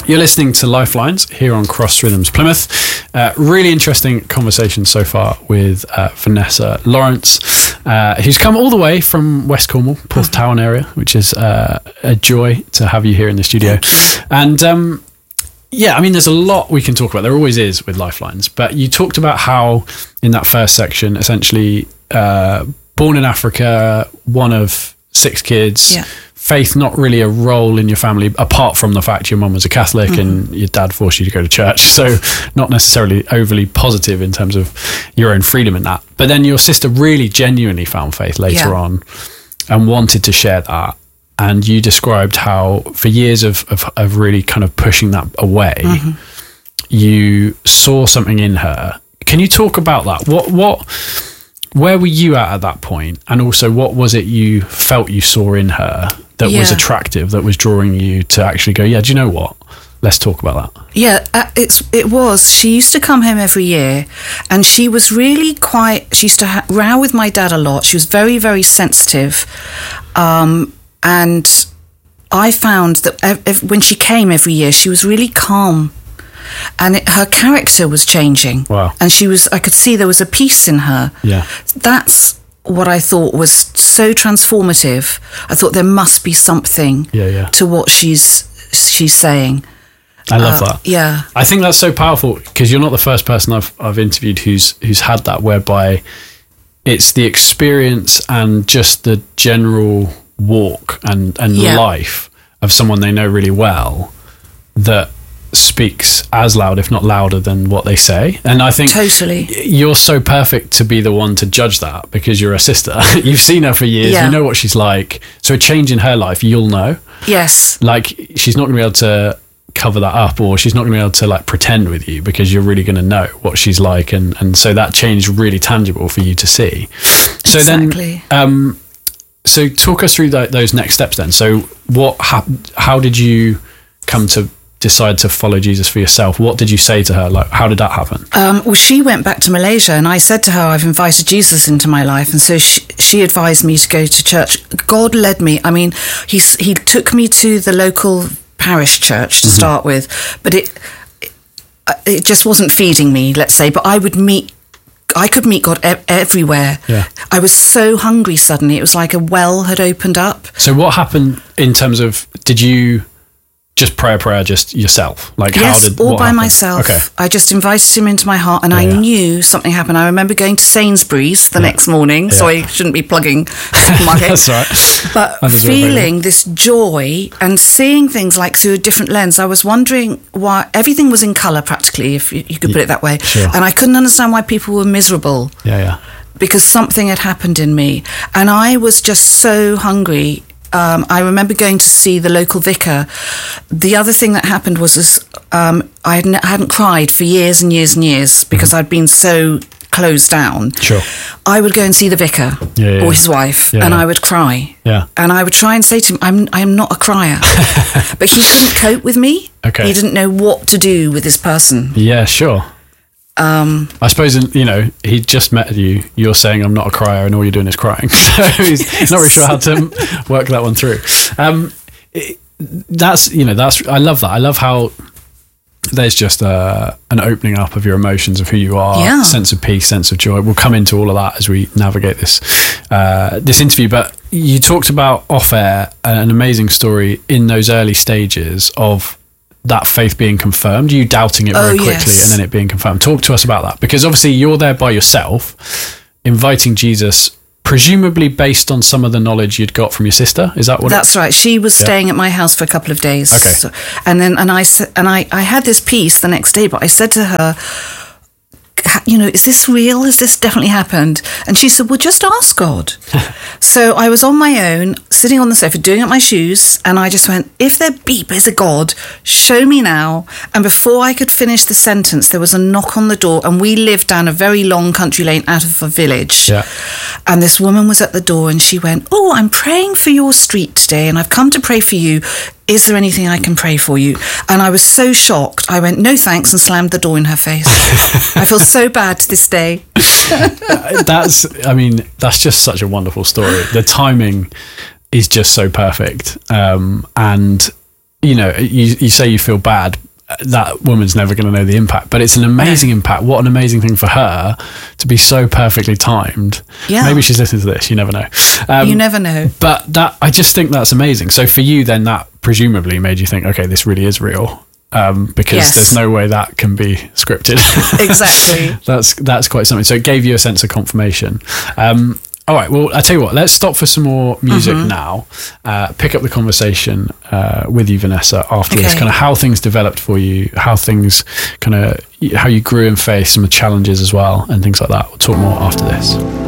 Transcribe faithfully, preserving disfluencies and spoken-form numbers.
You're listening to Lifelines here on Cross Rhythms Plymouth. Uh, really interesting conversation so far with uh, Vanessa Lawrence, uh, who's come all the way from West Cornwall, Porthtown area, which is uh, a joy to have you here in the studio. And um, yeah, I mean, there's a lot we can talk about. There always is with Lifelines. But you talked about how in that first section, essentially uh, born in Africa, one of six kids. Yeah. Faith not really a role in your family, apart from the fact your mum was a Catholic mm-hmm. and your dad forced you to go to church. So not necessarily overly positive in terms of your own freedom in that. But then your sister really genuinely found faith later yeah. on and wanted to share that. And you described how for years of, of, of really kind of pushing that away, mm-hmm. you saw something in her. Can you talk about that? What, what, where were you at at that point? And also what was it you felt you saw in her that yeah. was attractive, that was drawing you to actually go, yeah, do you know what? Let's talk about that. Yeah, uh, it's it was. She used to come home every year and she was really quite, she used to ha- row with my dad a lot. She was very, very sensitive. Um, and I found that ev- ev- when she came every year, she was really calm. And it, her character was changing. Wow. And she was, I could see there was a peace in her. Yeah. That's what I thought was so transformative. I thought there must be something yeah, yeah. to what she's she's saying. I love uh, that. Yeah, I think that's so powerful because you're not the first person I've I've interviewed who's who's had that, whereby it's the experience and just the general walk and and yeah. life of someone they know really well that speaks as loud, if not louder, than what they say. And I think totally you're so perfect to be the one to judge that because you're a sister. You've seen her for years. Yeah. You know what she's like. So a change in her life, you'll know. Yes. Like she's not going to be able to cover that up, or she's not going to be able to like pretend with you because you're really going to know what she's like. And, and so that change is really tangible for you to see. So exactly. then, um, so talk us through that, those next steps then. So what happened? How did you come to decide to follow Jesus for yourself? What did you say to her? Like, how did that happen? Um, well, she went back to Malaysia and I said to her, I've invited Jesus into my life. And so she, she advised me to go to church. God led me. I mean, he, he took me to the local parish church to mm-hmm. start with, but it, it just wasn't feeding me, let's say, but I would meet I could meet God e- everywhere. Yeah. I was so hungry suddenly. It was like a well had opened up. So what happened in terms of, did you just pray a prayer just yourself? Like yes, how did all what by happened? myself. Okay. I just invited him into my heart and yeah, I yeah. knew something happened. I remember going to Sainsbury's the yeah. next morning, yeah. so I shouldn't be plugging supermarket. That's right. But feeling this joy and seeing things like through a different lens. I was wondering why everything was in colour practically, if you, you could put it that way. Sure. And I couldn't understand why people were miserable. Yeah, yeah. Because something had happened in me. And I was just so hungry. Um, I remember going to see the local vicar. The other thing that happened was this, um, I hadn't, hadn't cried for years and years and years because mm-hmm. I'd been so closed down. Sure. I would go and see the vicar yeah, yeah, or his wife yeah, and yeah. I would cry. Yeah. And I would try and say to him, I'm, I'm not a crier. But he couldn't cope with me. Okay. He didn't know what to do with this person. Yeah, sure. Um, I suppose, you know, he just met you. You're saying I'm not a crier and all you're doing is crying. So he's yes. not really sure how to work that one through. Um, it, that's, you know, that's, I love that. I love how there's just a, an opening up of your emotions, of who you are, yeah. sense of peace, sense of joy. We'll come into all of that as we navigate this, uh, this interview. But you talked about off air an amazing story in those early stages of that faith being confirmed, you doubting it very oh, quickly yes. and then it being confirmed. Talk to us about that, because obviously you're there by yourself, inviting Jesus, presumably based on some of the knowledge you'd got from your sister. Is that what? That's it, right. She was yeah. staying at my house for a couple of days. Okay. So, and then, and I said, and I, I had this peace the next day, but I said to her, you know, is this real? Has this definitely happened? And she said, well, just ask God. So I was on my own, sitting on the sofa, doing up my shoes, and I just went, if there be, is a God, show me now. And before I could finish the sentence, there was a knock on the door, and we lived down a very long country lane out of a village. Yeah. And this woman was at the door, and she went, oh, I'm praying for your street today, and I've come to pray for you. Is there anything I can pray for you? And I was so shocked. I went, no thanks, and slammed the door in her face. I feel so bad to this day. That's, I mean, that's just such a wonderful story. The timing is just so perfect. Um, and, you know, you, you say you feel bad. That woman's never going to know the impact, but it's an amazing no. impact. What an amazing thing for her to be so perfectly timed. Yeah. Maybe she's listening to this. You never know. Um, you never know. But that, I just think that's amazing. So for you, then that presumably made you think, okay, this really is real. Um, because Yes. there's no way that can be scripted. Exactly. that's that's quite something. So it gave you a sense of confirmation. Um, all right. Well, I tell you what. Let's stop for some more music Mm-hmm. now. Uh, pick up the conversation uh, with you, Vanessa, after this. Okay. Kind of how things developed for you, how things kind of how you grew and faced some challenges as well, and things like that. We'll talk more after this.